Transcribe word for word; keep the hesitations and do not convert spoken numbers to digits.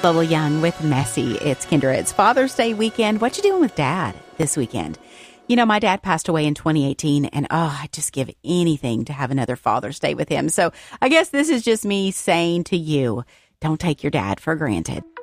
Lola Young with Messy. It's Kendra. It's Father's Day weekend. What you doing with Dad this weekend? You know, my dad passed away in twenty eighteen, and oh, I'd just give anything to have another Father's Day with him. So I guess this is just me saying to you, don't take your dad for granted.